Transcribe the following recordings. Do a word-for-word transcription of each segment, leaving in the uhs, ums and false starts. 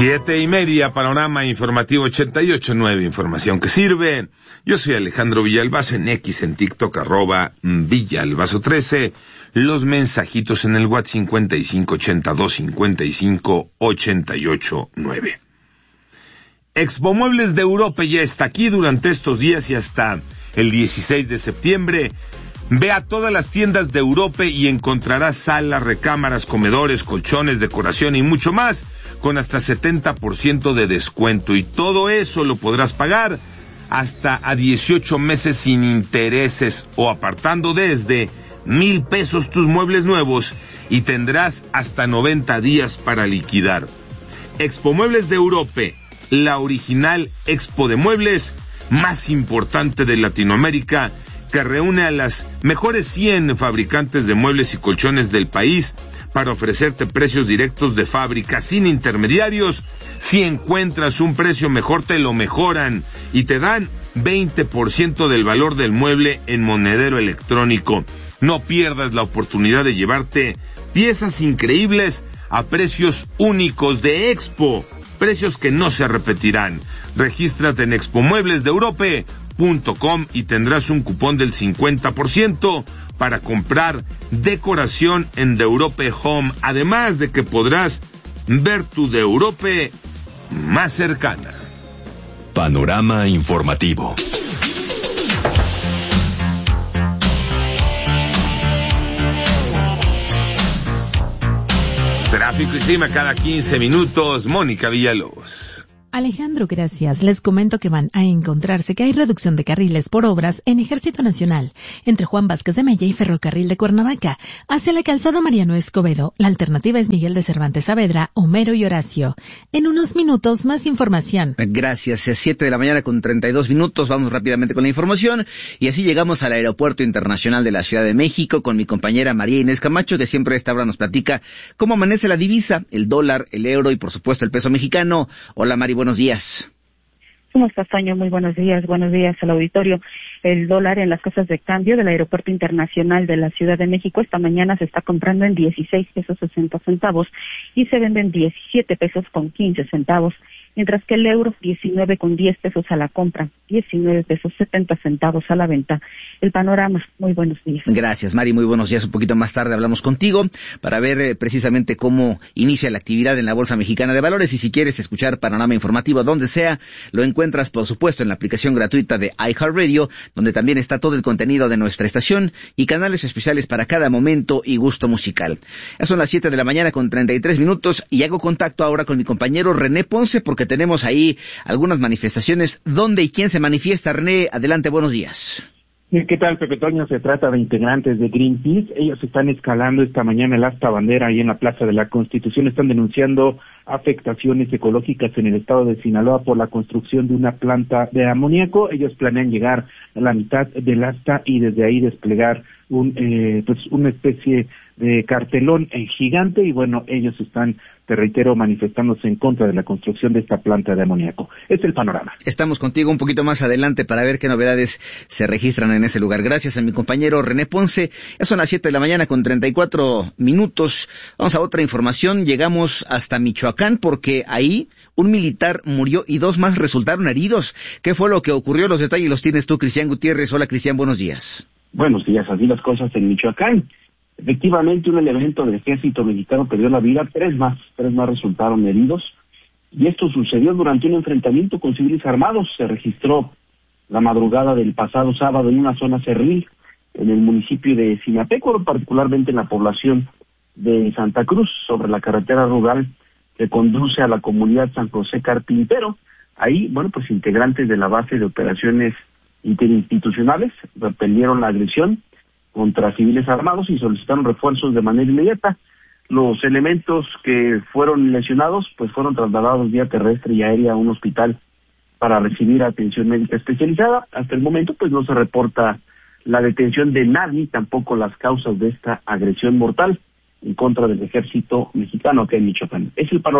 Siete y media, Panorama Informativo ochenta y ocho punto nueve, información que sirve. Yo soy Alejandro Villalbazo, en X, en TikTok, arroba Villalbazo trece. Los mensajitos en el WhatsApp cincuenta y cinco ochenta y dos cincuenta y cinco ochenta y ocho nueve. Expo Muebles de Europa ya está aquí durante estos días y hasta el dieciséis de septiembre. Ve a todas las tiendas de Europa y encontrarás salas, recámaras, comedores, colchones, decoración y mucho más, con hasta setenta por ciento de descuento. Y todo eso lo podrás pagar hasta a dieciocho meses sin intereses o apartando desde mil pesos tus muebles nuevos y tendrás hasta noventa días para liquidar. Expo Muebles de Europa, la original expo de muebles más importante de Latinoamérica, que reúne a las mejores cien fabricantes de muebles y colchones del país para ofrecerte precios directos de fábrica sin intermediarios. Si encuentras un precio mejor, te lo mejoran y te dan veinte por ciento del valor del mueble en monedero electrónico. No pierdas la oportunidad de llevarte piezas increíbles a precios únicos de Expo, precios que no se repetirán. Regístrate en expo muebles de europa punto com y tendrás un cupón del cincuenta por ciento para comprar decoración en The Europa Home, además de que podrás ver tu The Europa más cercana. Panorama Informativo. Tráfico y clima cada quince minutos. Mónica Villalobos. Alejandro, gracias. Les comento que van a encontrarse que hay reducción de carriles por obras en Ejército Nacional, entre Juan Vázquez de Mella y Ferrocarril de Cuernavaca, hacia la calzada Mariano Escobedo. La alternativa es Miguel de Cervantes Saavedra, Homero y Horacio. En unos minutos, más información. Gracias. A siete de la mañana con treinta y dos minutos, vamos rápidamente con la información, y así llegamos al Aeropuerto Internacional de la Ciudad de México con mi compañera María Inés Camacho, que siempre a esta hora nos platica cómo amanece la divisa, el dólar, el euro y por supuesto el peso mexicano. Hola Mari, buenos días. ¿Cómo estás, Toño? Muy buenos días. Buenos días al auditorio. El dólar en las casas de cambio del Aeropuerto Internacional de la Ciudad de México esta mañana se está comprando en dieciséis pesos sesenta centavos y se vende en diecisiete pesos con quince centavos, mientras que el euro diecinueve con diez pesos a la compra, diecinueve pesos setenta centavos a la venta. El panorama, muy buenos días. Gracias, Mari, muy buenos días. Un poquito más tarde hablamos contigo para ver eh, precisamente cómo inicia la actividad en la Bolsa Mexicana de Valores, y si quieres escuchar Panorama Informativo donde sea, lo encuentras por supuesto en la aplicación gratuita de iHeartRadio, donde también está todo el contenido de nuestra estación y canales especiales para cada momento y gusto musical. Ya son las siete de la mañana con treinta y tres minutos y hago contacto ahora con mi compañero René Ponce porque tenemos ahí algunas manifestaciones. ¿Dónde y quién se manifiesta? René, adelante, buenos días. ¿Qué tal, Pepe Toño? Se trata de integrantes de Greenpeace. Ellos están escalando esta mañana el asta bandera ahí en la Plaza de la Constitución. Están denunciando afectaciones ecológicas en el estado de Sinaloa por la construcción de una planta de amoníaco. Ellos planean llegar a la mitad del asta y desde ahí desplegar un eh, pues una especie de cartelón en gigante, y bueno, ellos están, te reitero, manifestándose en contra de la construcción de esta planta de amoníaco. Es el panorama. Estamos contigo un poquito más adelante para ver qué novedades se registran en ese lugar. Gracias a mi compañero René Ponce. Ya son las siete de la mañana con treinta y cuatro minutos. Vamos a otra información. Llegamos hasta Michoacán porque ahí un militar murió y dos más resultaron heridos. ¿Qué fue lo que ocurrió? Los detalles los tienes tú, Cristian Gutiérrez. Hola, Cristian, buenos días. Buenos días, así las cosas en Michoacán. Efectivamente, un elemento del ejército mexicano perdió la vida, tres más, tres más resultaron heridos, y esto sucedió durante un enfrentamiento con civiles armados. Se registró la madrugada del pasado sábado en una zona cerril, en el municipio de Sinapecuaro, particularmente en la población de Santa Cruz, sobre la carretera rural que conduce a la comunidad San José Carpintero. Ahí, bueno, pues integrantes de la base de operaciones interinstitucionales repelieron la agresión contra civiles armados y solicitaron refuerzos de manera inmediata. Los elementos que fueron lesionados pues fueron trasladados vía terrestre y aérea a un hospital para recibir atención médica especializada. Hasta el momento pues no se reporta la detención de nadie, tampoco las causas de esta agresión mortal en contra del ejército mexicano acá en Michoacán. Es el panorama.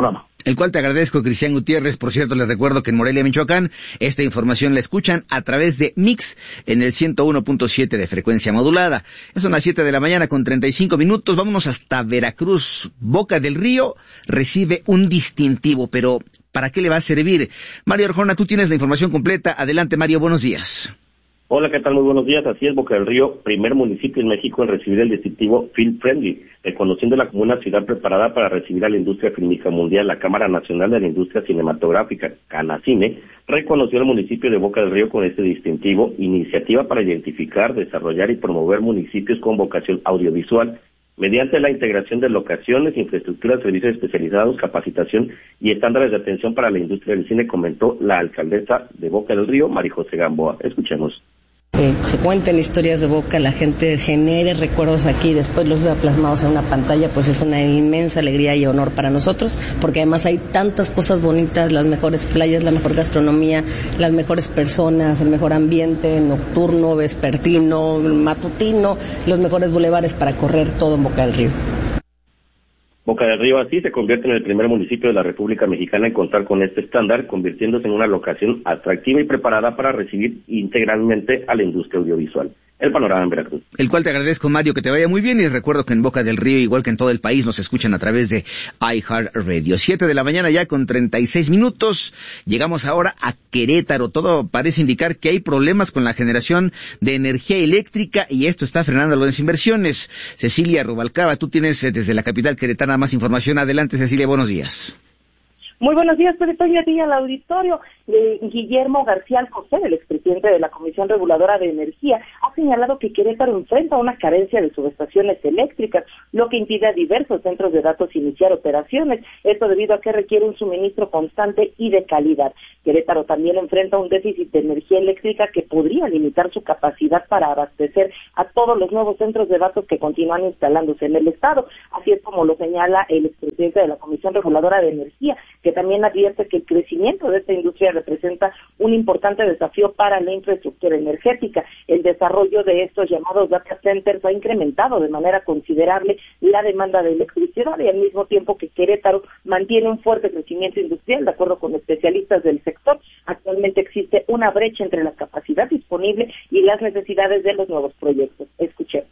El cual te agradezco, Cristian Gutiérrez. Por cierto, les recuerdo que en Morelia, Michoacán, esta información la escuchan a través de Mix en el ciento uno punto siete de frecuencia modulada. Son las siete de la mañana con treinta y cinco minutos. Vámonos hasta Veracruz. Boca del Río recibe un distintivo, pero ¿para qué le va a servir? Mario Arjona, tú tienes la información completa. Adelante, Mario, buenos días. Hola, ¿qué tal? Muy buenos días. Así es, Boca del Río, primer municipio en México en recibir el distintivo Film Friendly, reconociéndola como una ciudad preparada para recibir a la industria fílmica mundial. La Cámara Nacional de la Industria Cinematográfica, Canacine, reconoció al municipio de Boca del Río con este distintivo, iniciativa para identificar, desarrollar y promover municipios con vocación audiovisual, mediante la integración de locaciones, infraestructuras, servicios especializados, capacitación y estándares de atención para la industria del cine, comentó la alcaldesa de Boca del Río, María José Gamboa. Escuchemos. Que se cuenten historias de Boca, la gente genere recuerdos aquí, después los vea plasmados en una pantalla, pues es una inmensa alegría y honor para nosotros, porque además hay tantas cosas bonitas, las mejores playas, la mejor gastronomía, las mejores personas, el mejor ambiente nocturno, vespertino, matutino, los mejores bulevares para correr todo en Boca del Río. Boca del Río así se convierte en el primer municipio de la República Mexicana en contar con este estándar, convirtiéndose en una locación atractiva y preparada para recibir integralmente a la industria audiovisual. El panorama en Veracruz. El cual te agradezco, Mario, que te vaya muy bien, y recuerdo que en Boca del Río, igual que en todo el país, nos escuchan a través de iHeartRadio. Siete de la mañana ya con treinta y seis minutos. Llegamos ahora a Querétaro. Todo parece indicar que hay problemas con la generación de energía eléctrica y esto está frenando las inversiones. Cecilia Rubalcaba, tú tienes desde la capital queretana más información. Adelante, Cecilia, buenos días. Muy buenos días, Pedro Toño, a ti al auditorio. Eh, Guillermo García Alcocer, el expresidente de la Comisión Reguladora de Energía, ha señalado que Querétaro enfrenta una carencia de subestaciones eléctricas, lo que impide a diversos centros de datos iniciar operaciones, esto debido a que requiere un suministro constante y de calidad. Querétaro también enfrenta un déficit de energía eléctrica que podría limitar su capacidad para abastecer a todos los nuevos centros de datos que continúan instalándose en el estado, así es como lo señala el expresidente de la Comisión Reguladora de Energía, que también advierte que el crecimiento de esta industria representa un importante desafío para la infraestructura energética. El desarrollo de estos llamados data centers ha incrementado de manera considerable la demanda de electricidad y al mismo tiempo que Querétaro mantiene un fuerte crecimiento industrial, de acuerdo con especialistas del sector. Actualmente existe una brecha entre la capacidad disponible y las necesidades de los nuevos proyectos. Escuchemos.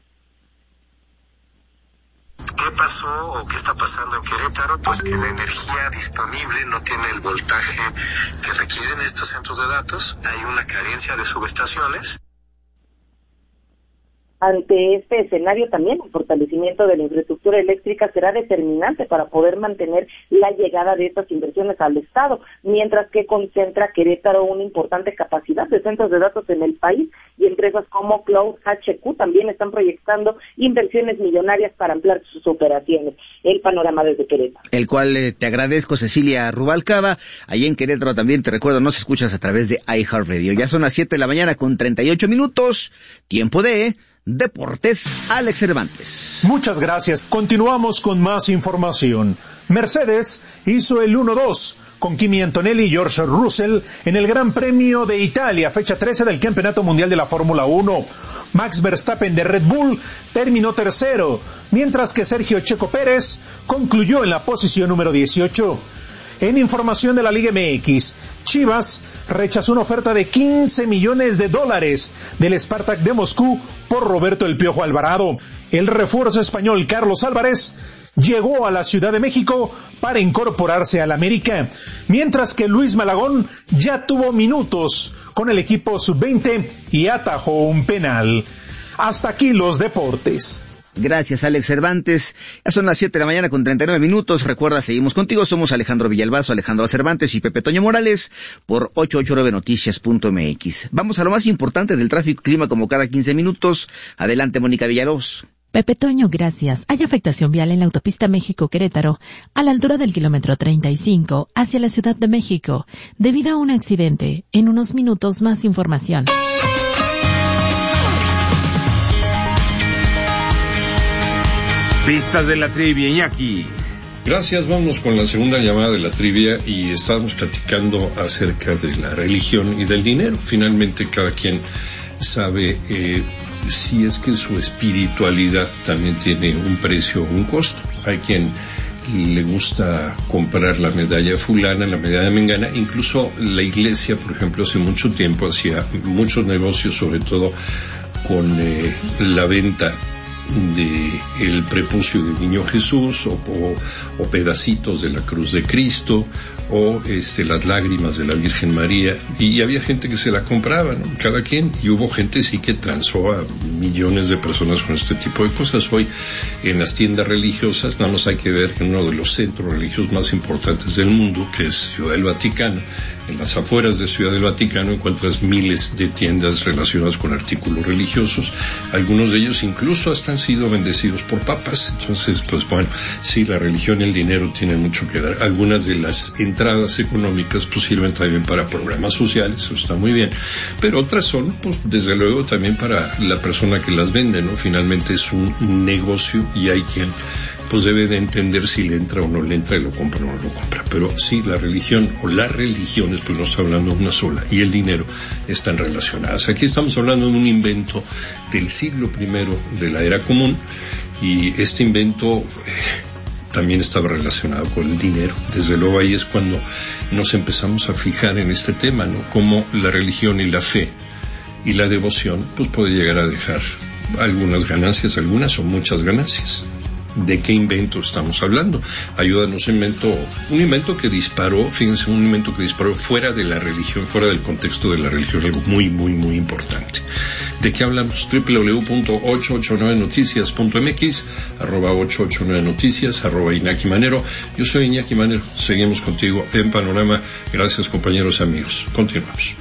¿Qué pasó o qué está pasando en Querétaro? Pues que la energía disponible no tiene el voltaje que requieren estos centros de datos. Hay una carencia de subestaciones. Ante este escenario también el fortalecimiento de la infraestructura eléctrica será determinante para poder mantener la llegada de estas inversiones al Estado, mientras que concentra Querétaro una importante capacidad de centros de datos en el país y empresas como Cloud H Q también están proyectando inversiones millonarias para ampliar sus operaciones. El panorama desde Querétaro. El cual eh, te agradezco, Cecilia Rubalcaba. Allí en Querétaro también te recuerdo, nos escuchas a través de iHeartRadio. Ya son las siete de la mañana con treinta y ocho minutos. Tiempo de Deportes, Alex Cervantes. Muchas gracias. Continuamos con más información. Mercedes hizo el uno dos con Kimi Antonelli y George Russell en el Gran Premio de Italia, fecha trece del Campeonato Mundial de la Fórmula uno. Max Verstappen de Red Bull terminó tercero, mientras que Sergio Checo Pérez concluyó en la posición número dieciocho. En información de la Liga M X, Chivas rechazó una oferta de quince millones de dólares del Spartak de Moscú por Roberto El Piojo Alvarado. El refuerzo español Carlos Álvarez llegó a la Ciudad de México para incorporarse al América, mientras que Luis Malagón ya tuvo minutos con el equipo sub veinte y atajó un penal. Hasta aquí los deportes. Gracias, Alex Cervantes. Ya son las siete de la mañana con treinta y nueve minutos. Recuerda, seguimos contigo. Somos Alejandro Villalbazo, Alejandro Cervantes y Pepe Toño Morales por ochocientos ochenta y nueve noticias punto m x. Vamos a lo más importante del tráfico y clima como cada quince minutos. Adelante, Mónica Villalobos. Pepe Toño, gracias. Hay afectación vial en la autopista México-Querétaro, a la altura del kilómetro treinta y cinco, hacia la Ciudad de México, debido a un accidente. En unos minutos, más información. Pistas de la trivia, Iñaki. Gracias, vamos con la segunda llamada de la trivia y estábamos platicando acerca de la religión y del dinero. Finalmente cada quien sabe eh, si es que su espiritualidad también tiene un precio o un costo. Hay quien le gusta comprar la medalla fulana, la medalla mengana. Incluso la iglesia, por ejemplo, hace mucho tiempo hacía muchos negocios, sobre todo con eh, la venta de el prepucio del niño Jesús o, o, o pedacitos de la cruz de Cristo o este, las lágrimas de la Virgen María, y había gente que se la compraba, ¿no? Cada quien, y hubo gente sí que transó a millones de personas con este tipo de cosas. Hoy en las tiendas religiosas nada más hay que ver que uno de los centros religiosos más importantes del mundo, que es Ciudad del Vaticano, en las afueras de Ciudad del Vaticano encuentras miles de tiendas relacionadas con artículos religiosos, algunos de ellos incluso hasta han sido bendecidos por papas. Entonces, pues bueno, sí, la religión y el dinero tienen mucho que ver. Algunas de las entradas económicas pues sirven también para programas sociales, eso está muy bien, pero otras son, pues desde luego también para la persona que las vende, ¿no? Finalmente es un negocio y hay quien pues debe de entender si le entra o no le entra, y lo compra o no lo compra. Pero sí, la religión o las religiones, pues no está hablando de una sola, y el dinero están relacionadas. Aquí estamos hablando de un invento del siglo primero de la era común, y este invento eh, también estaba relacionado con el dinero. Desde luego ahí es cuando nos empezamos a fijar en este tema, ¿no? Cómo la religión y la fe y la devoción pues puede llegar a dejar algunas ganancias, algunas o muchas ganancias. ¿De qué invento estamos hablando? Ayúdanos, un invento, un invento que disparó, fíjense, un invento que disparó fuera de la religión, fuera del contexto de la religión, algo muy, muy, muy importante. ¿De qué hablamos? doble u doble u doble u punto ochocientos ochenta y nueve noticias punto m x, arroba ochocientos ochenta y nueve noticias, arroba Iñaki Manero. Yo soy Iñaki Manero, seguimos contigo en Panorama. Gracias, compañeros y amigos. Continuamos.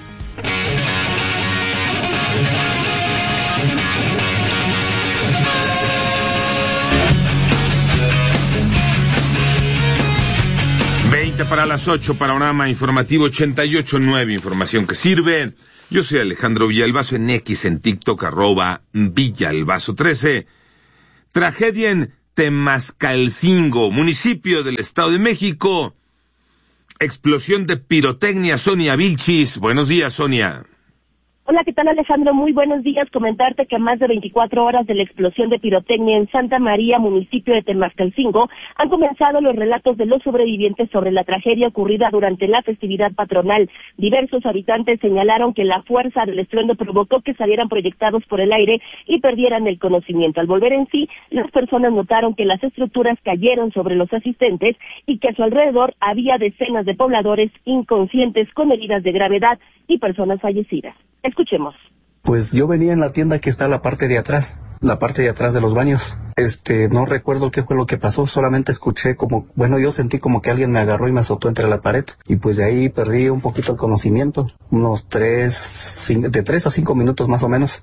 Para las ocho, Panorama Informativo ochenta y ocho punto nueve, información que sirve. Yo soy Alejandro Villalbazo, en X, en TikTok, arroba Villalbazo trece. Tragedia en Temascalcingo, municipio del Estado de México. Explosión de pirotecnia. Sonia Vilchis. Buenos días, Sonia. Hola, ¿qué tal, Alejandro? Muy buenos días. Comentarte que a más de veinticuatro horas de la explosión de pirotecnia en Santa María, municipio de Temascalcingo, han comenzado los relatos de los sobrevivientes sobre la tragedia ocurrida durante la festividad patronal. Diversos habitantes señalaron que la fuerza del estruendo provocó que salieran proyectados por el aire y perdieran el conocimiento. Al volver en sí, las personas notaron que las estructuras cayeron sobre los asistentes y que a su alrededor había decenas de pobladores inconscientes con heridas de gravedad y personas fallecidas. Escuchemos. Pues yo venía en la tienda que está a la parte de atrás, la parte de atrás de los baños. Este, no recuerdo qué fue lo que pasó, solamente escuché como, bueno, yo sentí como que alguien me agarró y me azotó entre la pared. Y pues de ahí perdí un poquito el conocimiento, unos tres, cinco, de tres a cinco minutos más o menos.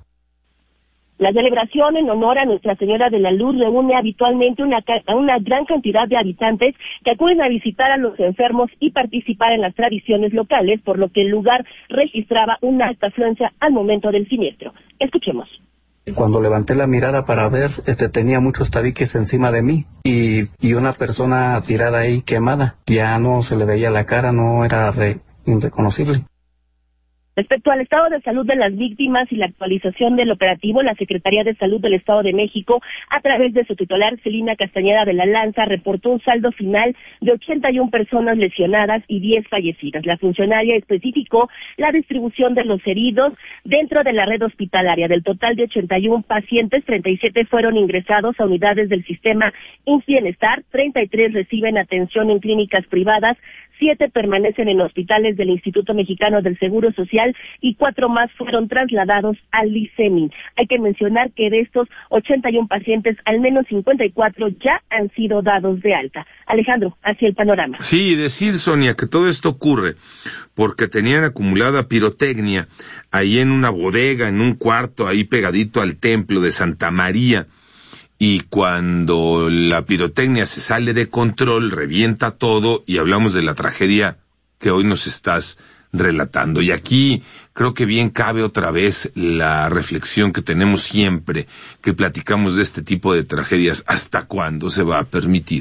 La celebración en honor a Nuestra Señora de la Luz reúne habitualmente una, una gran cantidad de habitantes que acuden a visitar a los enfermos y participar en las tradiciones locales, por lo que el lugar registraba una alta afluencia al momento del siniestro. Escuchemos. Cuando levanté la mirada para ver, este tenía muchos tabiques encima de mí y, y una persona tirada ahí quemada. Ya no se le veía la cara, no era re, irreconocible. Respecto al estado de salud de las víctimas y la actualización del operativo, la Secretaría de Salud del Estado de México, a través de su titular, Celina Castañeda de la Lanza, reportó un saldo final de ochenta y una personas lesionadas y diez fallecidas. La funcionaria especificó la distribución de los heridos dentro de la red hospitalaria. Del total de ochenta y uno pacientes, treinta y siete fueron ingresados a unidades del sistema IMSS Bienestar, treinta y tres reciben atención en clínicas privadas, siete permanecen en hospitales del Instituto Mexicano del Seguro Social y cuatro más fueron trasladados al LICEMI. Hay que mencionar que de estos ochenta y uno pacientes, al menos cincuenta y cuatro ya han sido dados de alta. Alejandro, hacia el panorama. Sí, decir, Sonia, que todo esto ocurre porque tenían acumulada pirotecnia ahí en una bodega, en un cuarto, ahí pegadito al templo de Santa María. Y cuando la pirotecnia se sale de control, revienta todo, y hablamos de la tragedia que hoy nos estás relatando. Y aquí creo que bien cabe otra vez la reflexión que tenemos siempre que platicamos de este tipo de tragedias. ¿Hasta cuándo se va a permitir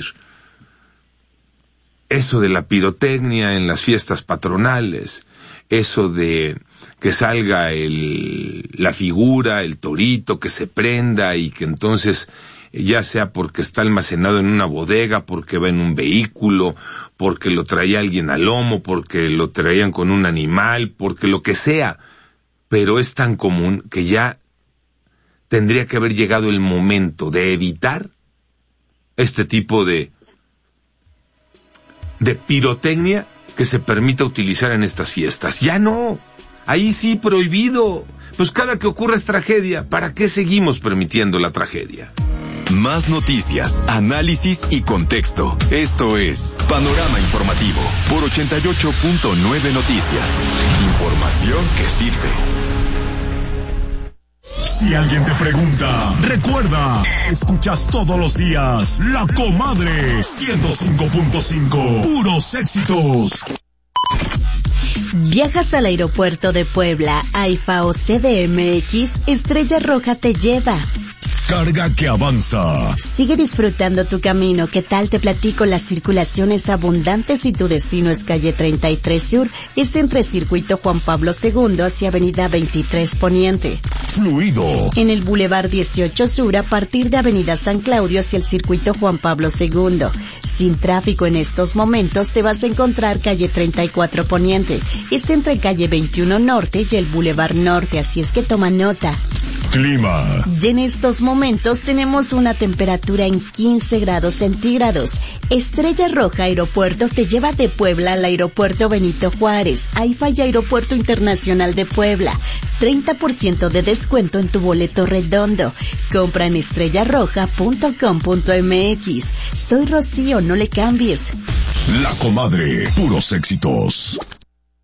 eso de la pirotecnia en las fiestas patronales? Eso de que salga el, la figura, el torito, que se prenda y que entonces ya sea porque está almacenado en una bodega, porque va en un vehículo, porque lo traía alguien al lomo, porque lo traían con un animal, porque lo que sea, pero es tan común que ya tendría que haber llegado el momento de evitar este tipo de de pirotecnia que se permita utilizar en estas fiestas. Ya no, ahí sí prohibido. Pues cada que ocurra es tragedia. ¿Para qué seguimos permitiendo la tragedia? Más noticias, análisis y contexto. Esto es Panorama Informativo por ochenta y ocho punto nueve Noticias. Información que sirve. Si alguien te pregunta, recuerda, escuchas todos los días La Comadre ciento cinco punto cinco. Puros éxitos. Viajas al aeropuerto de Puebla, AIFA o C D M X, Estrella Roja te lleva. Carga que avanza. Sigue disfrutando tu camino. ¿Qué tal? Te platico, la circulación es abundante si tu destino es calle treinta y tres Sur, es entre Circuito Juan Pablo segundo hacia Avenida veintitrés Poniente. Fluido. En el Boulevard dieciocho Sur a partir de Avenida San Claudio hacia el Circuito Juan Pablo segundo. Sin tráfico en estos momentos te vas a encontrar calle treinta y cuatro Poniente. Es entre calle veintiuno Norte y el Boulevard Norte, así es que toma nota. Clima. Y en estos momentos tenemos una temperatura en quince grados centígrados. Estrella Roja Aeropuerto te lleva de Puebla al Aeropuerto Benito Juárez, AIFA y Aeropuerto Internacional de Puebla. treinta por ciento de descuento en tu boleto redondo. Compra en estrella roja punto com punto m x. Soy Rocío, no le cambies. La Comadre, puros éxitos.